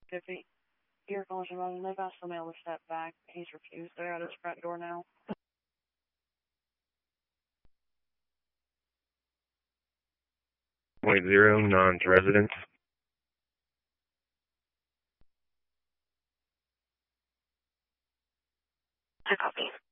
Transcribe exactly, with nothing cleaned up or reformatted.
If he, your calls are running, they've asked the male to step back. He's refused. They're at his front door now. Point zero, non-resident. I copy.